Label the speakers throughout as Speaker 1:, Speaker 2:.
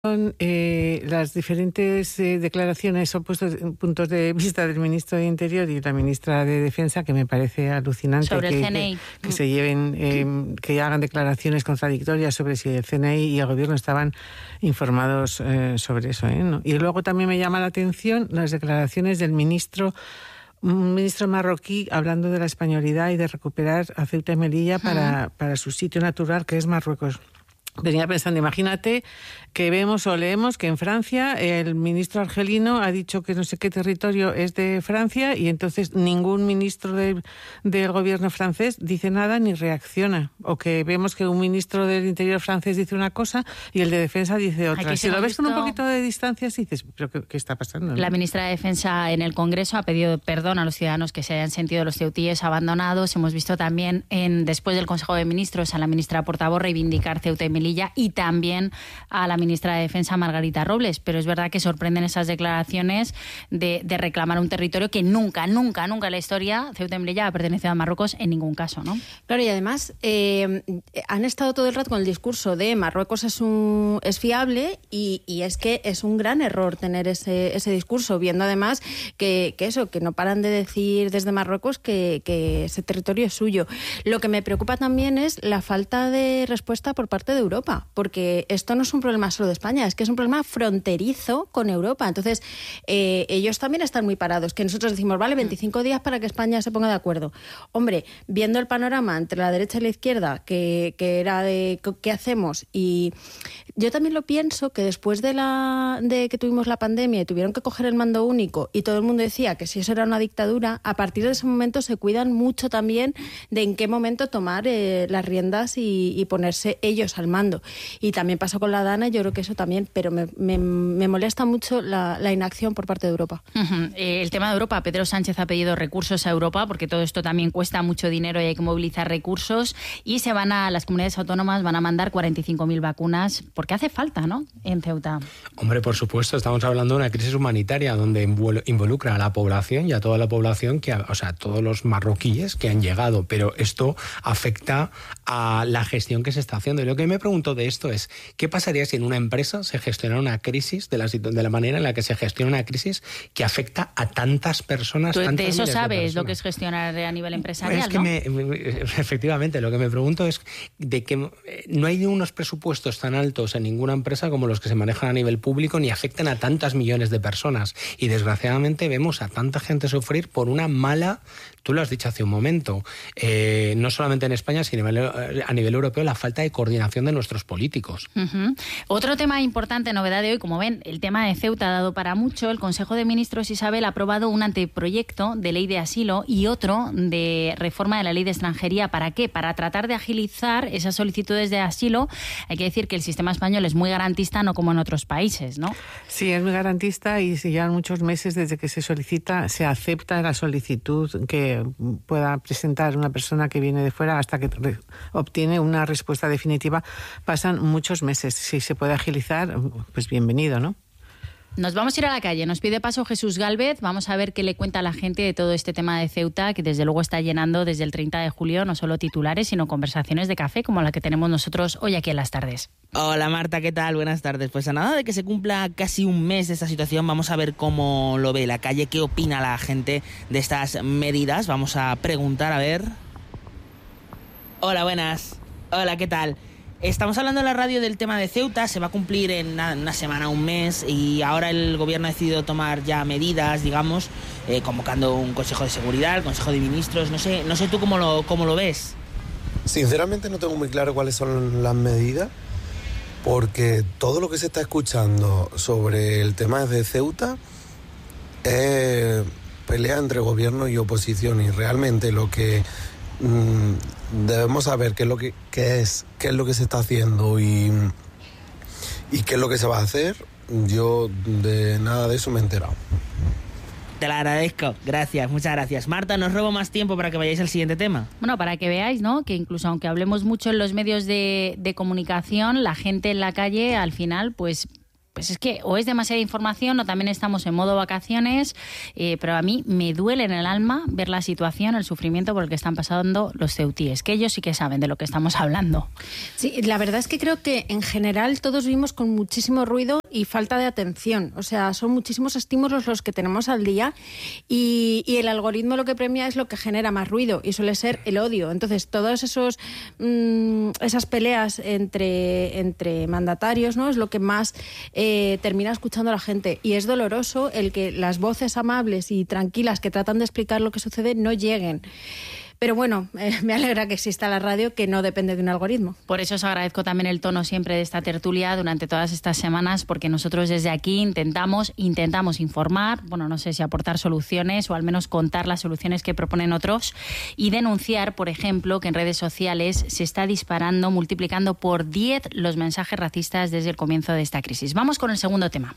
Speaker 1: las diferentes declaraciones o puntos de vista del ministro de Interior y la ministra de Defensa, que me parece alucinante
Speaker 2: sobre el CNI.
Speaker 1: Que se lleven, que hagan declaraciones contradictorias sobre si el CNI y el gobierno estaban informados sobre eso, ¿no? Y luego también me llama la atención las declaraciones del ministro marroquí hablando de la españolidad y de recuperar a Ceuta y Melilla para su sitio natural, que es Marruecos. Venía pensando, imagínate que vemos o leemos que en Francia el ministro argelino ha dicho que no sé qué territorio es de Francia y entonces ningún ministro del gobierno francés dice nada ni reacciona. O que vemos que un ministro del Interior francés dice una cosa y el de Defensa dice otra. Si lo ves con un poquito de distancia, dices, ¿pero qué está pasando?
Speaker 2: La ministra de Defensa en el Congreso ha pedido perdón a los ciudadanos que se hayan sentido los ceutíes abandonados. Hemos visto también, después del Consejo de Ministros, a la ministra portavoz reivindicar Ceuta y Melilla y también a la ministra de Defensa, Margarita Robles. Pero es verdad que sorprenden esas declaraciones de reclamar un territorio que nunca en la historia Ceuta y Melilla ha pertenecido a Marruecos en ningún caso, ¿no?
Speaker 3: Claro, y además han estado todo el rato con el discurso de Marruecos es fiable y es que es un gran error tener ese discurso, viendo además que no paran de decir desde Marruecos que ese territorio es suyo. Lo que me preocupa también es la falta de respuesta por parte de Europa, porque esto no es un problema solo de España, es que es un problema fronterizo con Europa. Entonces, ellos también están muy parados, que nosotros decimos, vale, 25 días para que España se ponga de acuerdo. Hombre, viendo el panorama entre la derecha y la izquierda, que era de qué hacemos, y yo también lo pienso, que después de que tuvimos la pandemia y tuvieron que coger el mando único y todo el mundo decía que si eso era una dictadura, a partir de ese momento se cuidan mucho también de en qué momento tomar las riendas y ponerse ellos al mando. Y también pasó con la Dana, yo creo que eso también, pero me molesta mucho la inacción por parte de Europa.
Speaker 2: El tema de Europa, Pedro Sánchez ha pedido recursos a Europa, porque todo esto también cuesta mucho dinero y hay que movilizar recursos, y las comunidades autónomas van a mandar 45.000 vacunas, porque hace falta, ¿no?, en Ceuta.
Speaker 4: Hombre, por supuesto, estamos hablando de una crisis humanitaria donde involucra a la población y a toda la población, a todos los marroquíes que han llegado, pero esto afecta a la gestión que se está haciendo. Y lo que me pregunto de esto es, ¿qué pasaría si en una empresa se gestionara una crisis de la manera en la que se gestiona una crisis que afecta a tantas personas?
Speaker 2: Tú de eso sabes lo que es gestionar a nivel empresarial,
Speaker 4: ¿no? Efectivamente, lo que me pregunto es de que no hay unos presupuestos tan altos en ninguna empresa como los que se manejan a nivel público ni afectan a tantas millones de personas. Y desgraciadamente vemos a tanta gente sufrir por una mala, tú lo has dicho hace un momento, no solamente en España, sino a nivel europeo, la falta de coordinación de nuestros políticos.
Speaker 2: Otro tema importante, novedad de hoy, como ven, el tema de Ceuta ha dado para mucho. El Consejo de Ministros, Isabel, ha aprobado un anteproyecto de ley de asilo y otro de reforma de la ley de extranjería. ¿Para qué? Para tratar de agilizar esas solicitudes de asilo. Hay que decir que el sistema español es muy garantista, no como en otros países, ¿no?
Speaker 1: Sí, es muy garantista y se llevan muchos meses desde que se solicita, se acepta la solicitud que pueda presentar una persona que viene de fuera hasta que obtiene una respuesta definitiva. Pasan muchos meses. Si se puede agilizar, pues bienvenido, ¿no?
Speaker 2: Nos vamos a ir a la calle. Nos pide paso Jesús Gálvez. Vamos a ver qué le cuenta a la gente de todo este tema de Ceuta, que desde luego está llenando desde el 30 de julio no solo titulares, sino conversaciones de café como la que tenemos nosotros hoy aquí en Las Tardes.
Speaker 5: Hola Marta, ¿qué tal? Buenas tardes. Pues a nada de que se cumpla casi un mes de esta situación, vamos a ver cómo lo ve la calle, qué opina la gente de estas medidas. Vamos a preguntar, a ver. Hola, buenas. Hola, ¿qué tal? Estamos hablando en la radio del tema de Ceuta, se va a cumplir en una semana, un mes, y ahora el gobierno ha decidido tomar ya medidas, digamos, convocando un Consejo de Seguridad, el Consejo de Ministros. No sé tú cómo lo ves.
Speaker 6: Sinceramente no tengo muy claro cuáles son las medidas, porque todo lo que se está escuchando sobre el tema de Ceuta es pelea entre gobierno y oposición, y realmente lo que debemos saber qué es lo que se está haciendo y qué es lo que se va a hacer. Yo de nada de eso me he enterado.
Speaker 5: Te lo agradezco, gracias, muchas gracias. Marta, no os robo más tiempo para que vayáis al siguiente tema.
Speaker 2: Bueno, para que veáis, ¿no?, que incluso aunque hablemos mucho en los medios de comunicación, la gente en la calle al final pues pues es que o es demasiada información o también estamos en modo vacaciones, pero a mí me duele en el alma ver la situación, el sufrimiento por el que están pasando los ceutíes, que ellos sí que saben de lo que estamos hablando.
Speaker 3: Sí, la verdad es que creo que en general todos vivimos con muchísimo ruido y falta de atención. O sea, son muchísimos estímulos los que tenemos al día y el algoritmo lo que premia es lo que genera más ruido y suele ser el odio. Entonces, todas esas peleas entre mandatarios, ¿no? Es lo que más termina escuchando a la gente. Y es doloroso el que las voces amables y tranquilas que tratan de explicar lo que sucede no lleguen. Pero bueno, me alegra que exista la radio, que no depende de un algoritmo.
Speaker 2: Por eso os agradezco también el tono siempre de esta tertulia durante todas estas semanas, porque nosotros desde aquí intentamos informar, bueno, no sé si aportar soluciones o al menos contar las soluciones que proponen otros y denunciar, por ejemplo, que en redes sociales se está disparando, multiplicando por 10 los mensajes racistas desde el comienzo de esta crisis. Vamos con el segundo tema.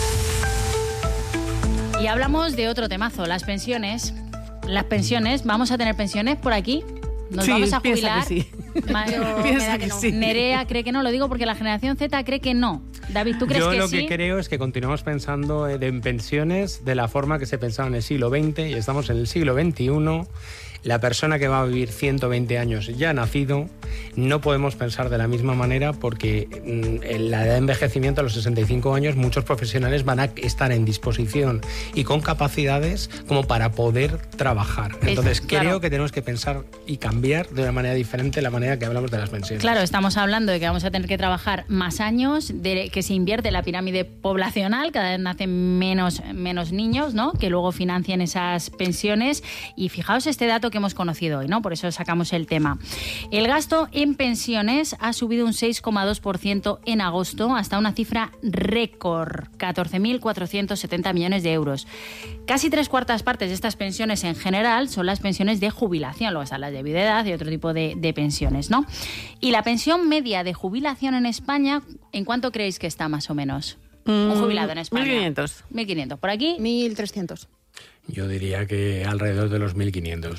Speaker 2: Y hablamos de otro temazo, las pensiones. Las pensiones, ¿vamos a tener pensiones por aquí? ¿Nos vamos a jubilar?
Speaker 1: Sí.
Speaker 2: Piensa que sí. Nerea cree que no, lo digo porque la generación Z cree que no. David, ¿tú crees que sí?
Speaker 4: Yo lo que creo es que continuamos pensando en pensiones de la forma que se pensaba en el siglo XX y estamos en el siglo XXI. La persona que va a vivir 120 años ya ha nacido. No podemos pensar de la misma manera porque en la edad de envejecimiento a los 65 años muchos profesionales van a estar en disposición y con capacidades como para poder trabajar. Entonces creo que tenemos que pensar y cambiar de una manera diferente la manera que hablamos de las pensiones.
Speaker 2: Claro, estamos hablando de que vamos a tener que trabajar más años, de que se invierte la pirámide poblacional, cada vez nacen menos niños, ¿no? Que luego financian esas pensiones. Y fijaos este dato que hemos conocido hoy, ¿no? Por eso sacamos el tema. El gasto en pensiones ha subido un 6,2% en agosto hasta una cifra récord, 14.470 millones de euros. Casi 3/4 partes de estas pensiones en general son las pensiones de jubilación, luego están las de viudedad y otro tipo de pensiones, ¿no? Y la pensión media de jubilación en España, ¿en cuánto creéis que está más o menos? Un jubilado en España.
Speaker 1: 1.500.
Speaker 2: 1.500. ¿Por aquí?
Speaker 3: 1.300.
Speaker 4: Yo diría que alrededor de los 1.500.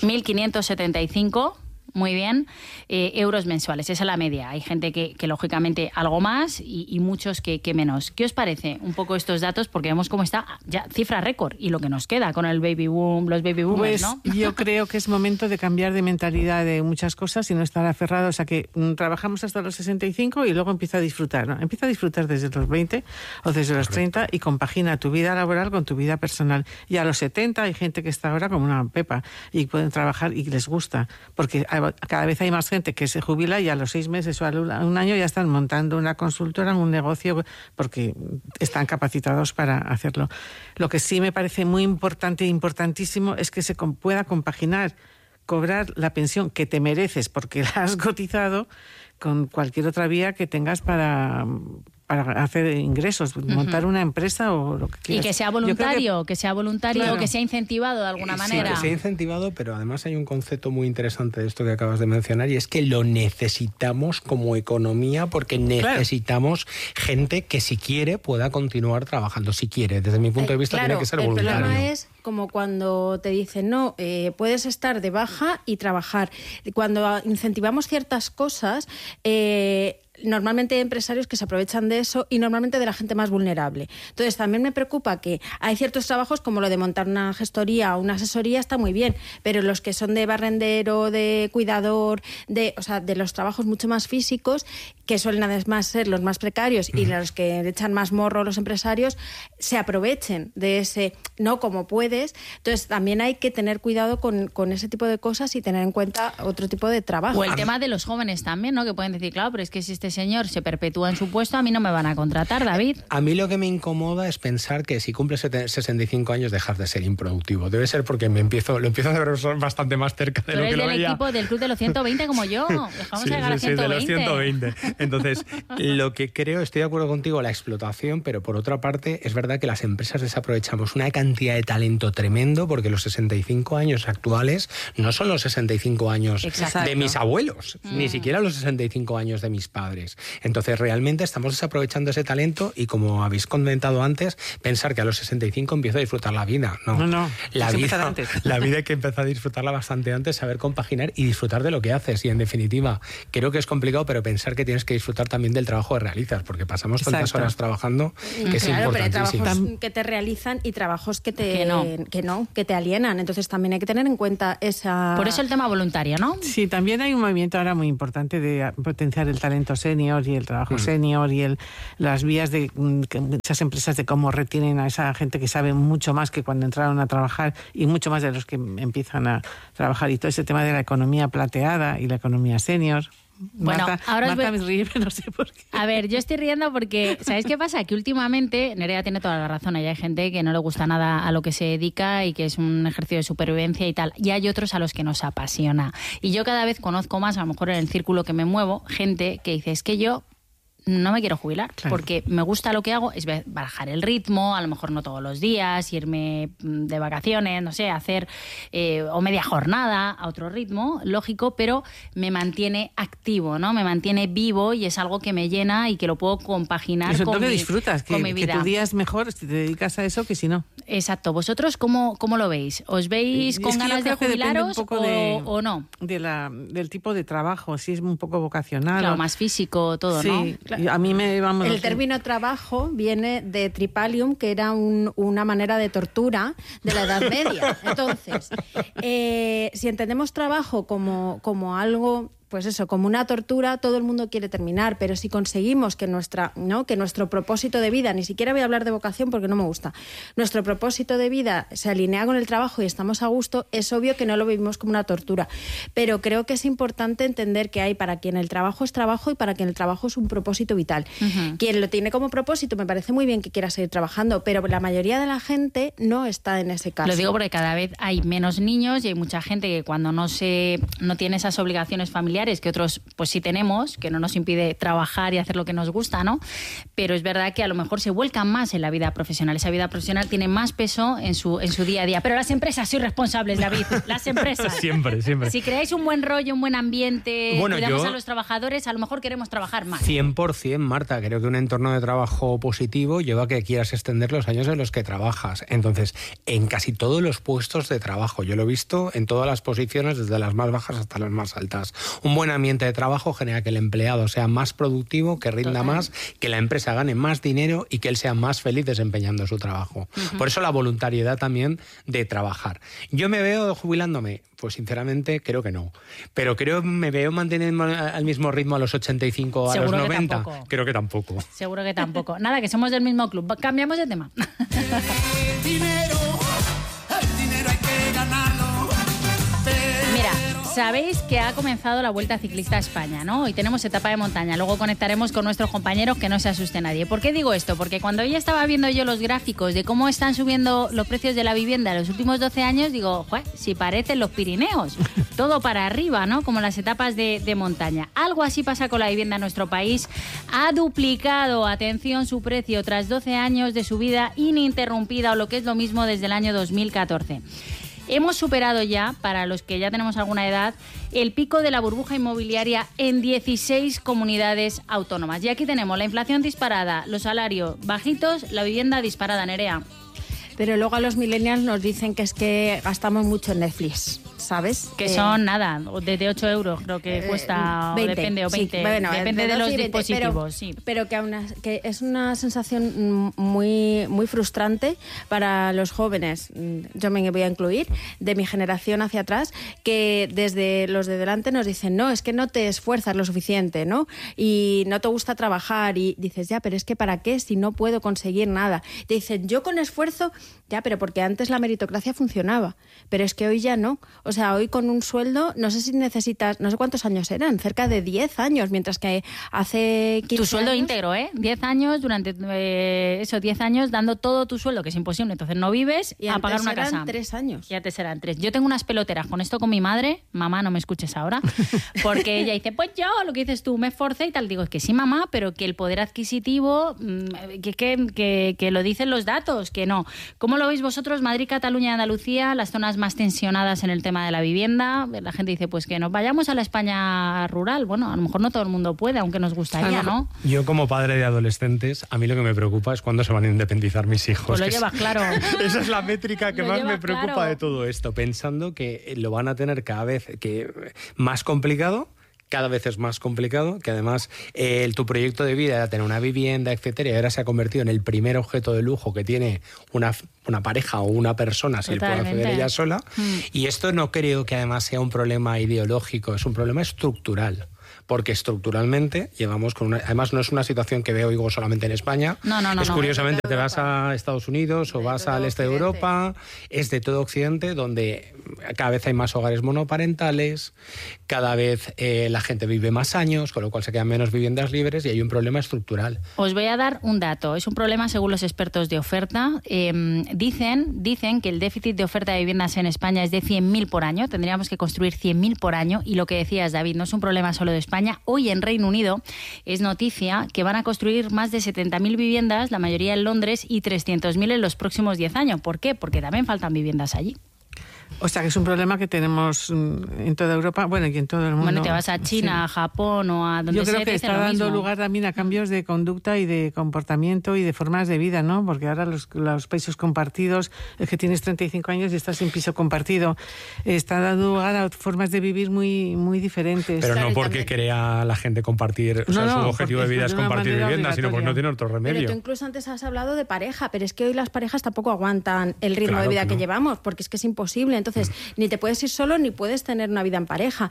Speaker 2: 1.575. Muy bien, euros mensuales, esa es la media. Hay gente que lógicamente algo más y muchos que menos. ¿Qué os parece un poco estos datos? Porque vemos cómo está ya cifra récord y lo que nos queda con el baby boom, los baby boomers,
Speaker 1: Pues,
Speaker 2: ¿no?
Speaker 1: Yo creo que es momento de cambiar de mentalidad de muchas cosas y no estar aferrados a que trabajamos hasta los 65 y luego empieza a disfrutar, ¿no? Empieza a disfrutar desde los 20 o desde los 30 y compagina tu vida laboral con tu vida personal. Y a los 70 hay gente que está ahora como una pepa y pueden trabajar y les gusta, porque cada vez hay más gente que se jubila y a los 6 meses o a un año ya están montando una consultora, un negocio, porque están capacitados para hacerlo. Lo que sí me parece muy importante e importantísimo es que se pueda compaginar, cobrar la pensión que te mereces porque la has cotizado con cualquier otra vía que tengas para hacer ingresos, montar una empresa o lo que quieras.
Speaker 2: Y que sea voluntario,
Speaker 1: claro,
Speaker 2: o que sea incentivado de alguna manera.
Speaker 4: Sí, que sea incentivado, pero además hay un concepto muy interesante de esto que acabas de mencionar y es que lo necesitamos como economía porque necesitamos gente que si quiere pueda continuar trabajando, si quiere. Desde mi punto de vista tiene que ser voluntario.
Speaker 3: El problema es como cuando te dicen, no, puedes estar de baja y trabajar. Cuando incentivamos ciertas cosas, normalmente hay empresarios que se aprovechan de eso y normalmente de la gente más vulnerable. Entonces también me preocupa que hay ciertos trabajos como lo de montar una gestoría o una asesoría está muy bien, pero los que son de barrendero, de cuidador, de los trabajos mucho más físicos, que suelen además ser los más precarios y los que echan más morro los empresarios, se aprovechen de ese no como puedes. Entonces también hay que tener cuidado con ese tipo de cosas y tener en cuenta otro tipo de trabajo.
Speaker 2: O el tema de los jóvenes también, ¿no? Que pueden decir, claro, pero es que si este señor se perpetúa en su puesto, a mí no me van a contratar, David.
Speaker 4: A mí lo que me incomoda es pensar que si cumples 65 años dejas de ser improductivo. Debe ser porque lo empiezo a ver bastante más cerca de lo que lo veía.
Speaker 2: Tú eres del equipo del club de los 120 como yo. Dejamos de llegar a 120.
Speaker 4: Sí, de los 120. Entonces, lo que creo, estoy de acuerdo contigo, la explotación, pero por otra parte, es verdad que las empresas desaprovechamos una cantidad de talento tremendo porque los 65 años actuales no son los 65 años de mis abuelos, ni siquiera los 65 años de mis padres. Entonces, realmente estamos desaprovechando ese talento y, como habéis comentado antes, pensar que a los 65 empiezo a disfrutar la vida. No. La vida hay que empezar a disfrutarla bastante antes, saber compaginar y disfrutar de lo que haces. Y, en definitiva, creo que es complicado, pero pensar que tienes que disfrutar también del trabajo que realizas, porque pasamos tantas horas trabajando que es
Speaker 3: claro, pero hay
Speaker 4: importantísimo.
Speaker 3: trabajos que te realizan y trabajos que te alienan. Entonces también hay que tener en cuenta esa...
Speaker 2: Por eso el tema voluntario, ¿no?
Speaker 1: Sí, también hay un movimiento ahora muy importante de potenciar el talento senior y el trabajo senior y las vías de muchas empresas de cómo retienen a esa gente que sabe mucho más que cuando entraron a trabajar y mucho más de los que empiezan a trabajar, y todo ese tema de la economía plateada y la economía senior.
Speaker 2: Bueno,
Speaker 1: Marta me ríe, no sé por qué.
Speaker 2: A ver, yo estoy riendo porque, ¿sabéis qué pasa? Que últimamente, Nerea tiene toda la razón, hay gente que no le gusta nada a lo que se dedica y que es un ejercicio de supervivencia y tal, y hay otros a los que nos apasiona. Y yo cada vez conozco más, a lo mejor en el círculo que me muevo, gente que dice, es que yo no me quiero jubilar, claro, porque me gusta lo que hago, es bajar el ritmo, a lo mejor no todos los días, irme de vacaciones, no sé, hacer o media jornada a otro ritmo, lógico, pero me mantiene activo, ¿no? Me mantiene vivo y es algo que me llena y que lo puedo compaginar
Speaker 1: eso
Speaker 2: con
Speaker 1: que
Speaker 2: mi,
Speaker 1: disfrutas,
Speaker 2: con mi vida.
Speaker 1: Que tu día es mejor si te dedicas a eso que si no.
Speaker 2: Exacto. ¿Vosotros cómo lo veis? ¿Os veis con ganas de jubilaros o no?
Speaker 1: Del tipo de trabajo, si es un poco vocacional.
Speaker 2: Claro, más físico, todo,
Speaker 1: sí,
Speaker 2: ¿no?
Speaker 1: A mí
Speaker 3: el término trabajo viene de tripalium, que era una manera de tortura de la Edad Media. Entonces, si entendemos trabajo como algo, pues eso, como una tortura, todo el mundo quiere terminar, pero si conseguimos que nuestro propósito de vida, ni siquiera voy a hablar de vocación porque no me gusta, nuestro propósito de vida se alinea con el trabajo y estamos a gusto, es obvio que no lo vivimos como una tortura. Pero creo que es importante entender que hay para quien el trabajo es trabajo y para quien el trabajo es un propósito vital. Uh-huh. Quien lo tiene como propósito, me parece muy bien que quiera seguir trabajando, pero la mayoría de la gente no está en ese caso.
Speaker 2: Lo digo porque cada vez hay menos niños y hay mucha gente que cuando no tiene esas obligaciones familiares que otros pues sí tenemos, que no nos impide trabajar y hacer lo que nos gusta, ¿no? Pero es verdad que a lo mejor se vuelcan más en la vida profesional. Esa vida profesional tiene más peso en su día a día. Pero las empresas sois responsables, David. Las empresas.
Speaker 4: Siempre.
Speaker 2: Si creáis un buen rollo, un buen ambiente, cuidamos a los trabajadores, a lo mejor queremos trabajar más.
Speaker 4: 100%, Marta. Creo que un entorno de trabajo positivo lleva a que quieras extender los años en los que trabajas. Entonces, en casi todos los puestos de trabajo, yo lo he visto en todas las posiciones, desde las más bajas hasta las más altas. Un buen ambiente de trabajo genera que el empleado sea más productivo, que rinda más, que la empresa gane más dinero y que él sea más feliz desempeñando su trabajo. Uh-huh. Por eso la voluntariedad también de trabajar. ¿Yo me veo jubilándome? Pues sinceramente creo que no. Pero me veo manteniendo al mismo ritmo a los 85 o a los 90. Creo que tampoco.
Speaker 2: Seguro que tampoco. Nada, que somos del mismo club. Cambiamos de tema.
Speaker 7: El dinero hay que ganarlo.
Speaker 2: Mira, sabéis que ha comenzado la Vuelta Ciclista a España, ¿no? Hoy tenemos etapa de montaña. Luego conectaremos con nuestros compañeros, que no se asuste nadie. ¿Por qué digo esto? Porque cuando ya estaba viendo yo los gráficos de cómo están subiendo los precios de la vivienda en los últimos 12 años, digo, si parecen los Pirineos. Todo para arriba, ¿no? Como las etapas de montaña. Algo así pasa con la vivienda en nuestro país. Ha duplicado, atención, su precio tras 12 años de subida ininterrumpida, o lo que es lo mismo, desde el año 2014. Hemos superado ya, para los que ya tenemos alguna edad, el pico de la burbuja inmobiliaria en 16 comunidades autónomas. Y aquí tenemos la inflación disparada, los salarios bajitos, la vivienda disparada, Nerea.
Speaker 3: Pero luego a los millennials nos dicen que es que gastamos mucho en Netflix, ¿sabes?
Speaker 2: Que son nada, desde 8 euros creo que cuesta,
Speaker 3: 20,
Speaker 2: depende, o 20,
Speaker 3: sí, bueno,
Speaker 2: depende de los
Speaker 3: 20,
Speaker 2: dispositivos.
Speaker 3: Pero que es una sensación muy, muy frustrante para los jóvenes, yo me voy a incluir, de mi generación hacia atrás, que desde los de delante nos dicen, no, es que no te esfuerzas lo suficiente, ¿no? Y no te gusta trabajar, y dices, ya, pero es que ¿para qué si no puedo conseguir nada? Te dicen, yo con esfuerzo... Ya, pero porque antes la meritocracia funcionaba, pero es que hoy ya no. O sea, hoy con un sueldo, no sé si necesitas, no sé cuántos años eran, cerca de 10 años, mientras que hace 15
Speaker 2: Tu sueldo
Speaker 3: años,
Speaker 2: íntegro, 10 años, durante 10 años dando todo tu sueldo, que es imposible. Entonces no vives
Speaker 3: y
Speaker 2: a pagar una casa.
Speaker 3: Y antes eran 3 años.
Speaker 2: Y antes eran 3. Yo tengo unas peloteras con esto con mi madre. Mamá, no me escuches ahora. Porque ella dice, pues yo, lo que dices tú, me esforcé y tal. Digo, es que sí, mamá, pero que el poder adquisitivo, que lo dicen los datos, que no. ¿Cómo lo veis vosotros? Madrid, Cataluña y Andalucía, las zonas más tensionadas en el tema de la vivienda. La gente dice, pues que nos vayamos a la España rural. Bueno, a lo mejor no todo el mundo puede, aunque nos gustaría, ¿no?
Speaker 4: Yo, como padre de adolescentes, a mí lo que me preocupa es cuándo se van a independizar mis hijos.
Speaker 2: Pues lo llevas claro.
Speaker 4: Esa es la métrica que más me preocupa,
Speaker 2: claro,
Speaker 4: de todo esto, pensando que lo van a tener cada vez más complicado, cada vez es más complicado, que además tu proyecto de vida era tener una vivienda, etcétera, y ahora se ha convertido en el primer objeto de lujo que tiene una pareja o una persona, si él puede acceder ella sola. Y esto no creo que además sea un problema ideológico, es un problema estructural. Porque estructuralmente llevamos con además no es una situación que veo solamente en España. Es curiosamente te vas a Estados Unidos o vas al este de Europa, es de todo Occidente, donde cada vez hay más hogares monoparentales, cada vez la gente vive más años, con lo cual se quedan menos viviendas libres y hay un problema estructural.
Speaker 2: Os voy a dar un dato. Es un problema según los expertos de oferta. Dicen que el déficit de oferta de viviendas en España es de 100.000 por año. Tendríamos que construir 100.000 por año. Y lo que decías, David, no es un problema solo de España. Hoy en Reino Unido es noticia que van a construir más de 70.000 viviendas, la mayoría en Londres, y 300.000 en los próximos 10 años. ¿Por qué? Porque también faltan viviendas allí.
Speaker 1: O sea, que es un problema que tenemos en toda Europa, bueno, y en todo el mundo.
Speaker 2: Bueno, te vas a China, a Japón o a donde sea.
Speaker 1: Yo creo que está dando lugar también a cambios de conducta y de comportamiento y de formas de vida, ¿no? Porque ahora los pisos compartidos, es que tienes 35 años y estás en piso compartido, está dando lugar a formas de vivir muy, muy diferentes.
Speaker 4: Pero no porque crea la gente compartir, o sea, su objetivo de vida es compartir vivienda, sino porque no tiene otro remedio.
Speaker 3: Pero tú incluso antes has hablado de pareja, pero es que hoy las parejas tampoco aguantan el ritmo de vida que llevamos, porque es que es imposible. Entonces, ni te puedes ir solo ni puedes tener una vida en pareja.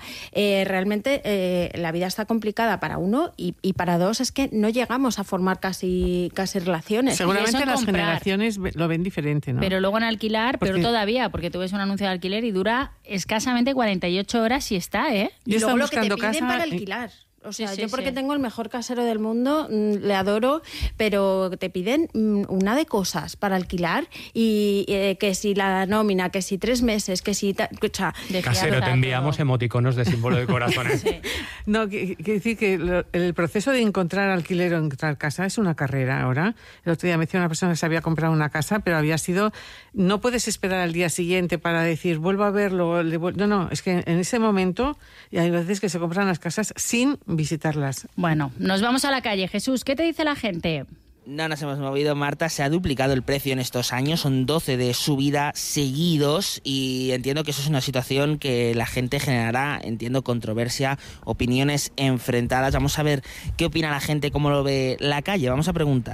Speaker 3: Realmente la vida está complicada para uno y para dos es que no llegamos a formar casi relaciones.
Speaker 1: Seguramente las generaciones lo ven diferente, ¿no?
Speaker 2: Pero luego en alquilar, peor todavía, porque tú ves un anuncio de alquiler y dura escasamente 48 horas si está, ¿eh?
Speaker 3: Y luego lo que te piden para alquilar. O sea, yo porque tengo el mejor casero del mundo, le adoro, pero te piden una de cosas para alquilar y que si la nómina, que si 3 meses, que si...
Speaker 4: Casero, te enviamos emoticonos de símbolo de corazones.
Speaker 1: Sí. No, quiero decir que el proceso de encontrar alquiler o encontrar casa es una carrera ahora. El otro día me decía una persona que se había comprado una casa, pero había sido... No puedes esperar al día siguiente para decir, vuelvo a verlo. No, es que en ese momento, y hay veces que se compran las casas sin visitarlas.
Speaker 2: Bueno, nos vamos a la calle. Jesús, ¿qué te dice la gente?
Speaker 5: No nos hemos movido, Marta. Se ha duplicado el precio en estos años. Son 12 de subida seguidos y entiendo que eso es una situación que la gente generará, entiendo, controversia, opiniones enfrentadas. Vamos a ver qué opina la gente, cómo lo ve la calle. Vamos a preguntar.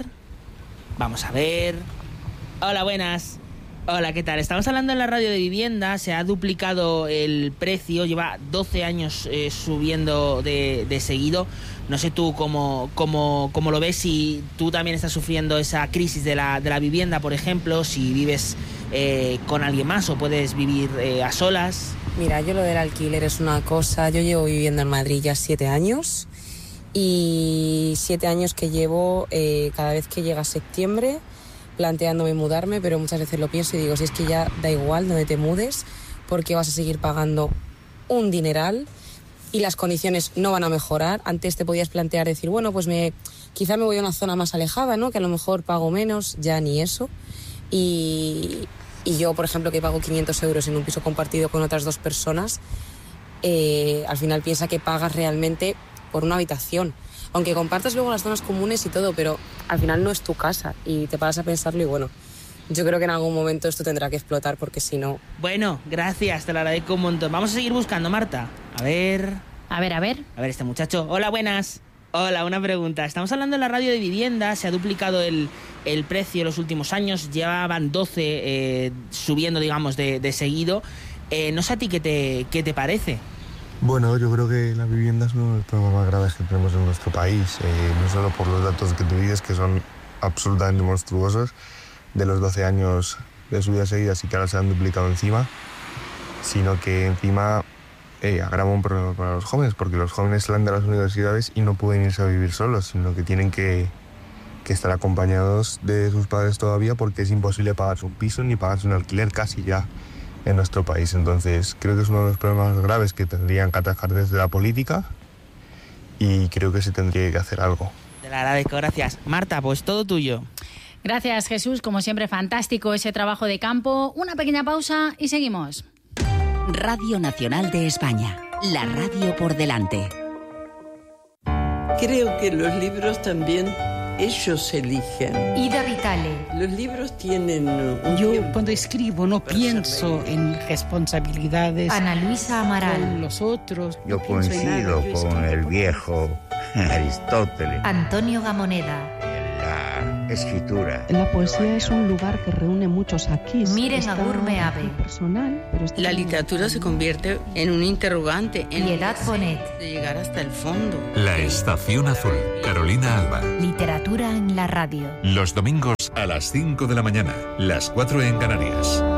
Speaker 5: Vamos a ver. Hola, buenas. Hola, ¿qué tal? Estamos hablando en la radio de vivienda, se ha duplicado el precio, lleva 12 años subiendo de seguido. No sé tú cómo lo ves, si tú también estás sufriendo esa crisis de la vivienda, por ejemplo, si vives con alguien más o puedes vivir a solas.
Speaker 8: Mira, yo lo del alquiler es una cosa, yo llevo viviendo en Madrid ya 7 años y 7 años que llevo cada vez que llega septiembre planteándome mudarme, pero muchas veces lo pienso y digo, si es que ya da igual donde te mudes, porque vas a seguir pagando un dineral y las condiciones no van a mejorar. Antes te podías plantear decir, bueno, pues quizá me voy a una zona más alejada, ¿no? Que a lo mejor pago menos, ya ni eso. Y yo, por ejemplo, que pago 500 euros en un piso compartido con otras 2 personas, al final piensa que pagas realmente por una habitación. Aunque compartas luego las zonas comunes y todo, pero al final no es tu casa y te paras a pensarlo y bueno, yo creo que en algún momento esto tendrá que explotar porque si no...
Speaker 5: Bueno, gracias, te lo agradezco un montón. Vamos a seguir buscando, Marta. A ver, este muchacho. Hola, buenas. Hola, una pregunta. Estamos hablando en la radio de vivienda, se ha duplicado el precio en los últimos años, llevaban 12 subiendo, digamos, de seguido. No sé a ti qué te parece.
Speaker 9: Bueno, yo creo que la vivienda es uno de los problemas más graves que tenemos en nuestro país, no solo por los datos que tú dices, que son absolutamente monstruosos, de los 12 años de subidas seguidas y que ahora se han duplicado encima, sino que encima agrava un problema para los jóvenes, porque los jóvenes salen de las universidades y no pueden irse a vivir solos, sino que tienen que estar acompañados de sus padres todavía porque es imposible pagarse un piso ni pagarse un alquiler casi ya en nuestro país. Entonces creo que es uno de los problemas graves que tendrían que atajar desde la política y creo que se tendría que hacer algo.
Speaker 5: Te lo agradezco, gracias. Marta, pues todo tuyo.
Speaker 2: Gracias, Jesús, como siempre fantástico ese trabajo de campo. Una pequeña pausa y seguimos.
Speaker 10: Radio Nacional de España, la radio por delante.
Speaker 11: Creo que los libros también ellos eligen.
Speaker 12: Ida Vitale.
Speaker 11: Los libros tienen un
Speaker 13: Yo
Speaker 11: tiempo
Speaker 13: cuando escribo no pienso en responsabilidades.
Speaker 12: Ana Luisa Amaral.
Speaker 13: Con los otros.
Speaker 14: Yo coincido con el viejo Aristóteles.
Speaker 12: Antonio Gamoneda.
Speaker 14: La escritura.
Speaker 15: La poesía es un lugar que reúne muchos aquí.
Speaker 12: Miren Agur Meave.
Speaker 15: Personal, pero
Speaker 16: la literatura se convierte en un interrogante.
Speaker 12: Piedad Bonet.
Speaker 16: De llegar hasta el fondo.
Speaker 17: La Estación Azul. Carolina Alba.
Speaker 12: Literatura en la radio.
Speaker 17: Los domingos a las 5 de la mañana, las 4 en Canarias.